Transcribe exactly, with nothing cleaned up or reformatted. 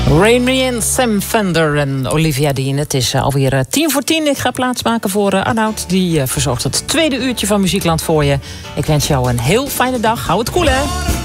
Remy en Sam Fender en Olivia Dean. Het is uh, alweer uh, tien voor tien. Ik ga plaatsmaken voor uh, Arnoud. Die uh, verzorgt het tweede uurtje van Muziekland voor je. Ik wens jou een heel fijne dag. Hou het koel, hè.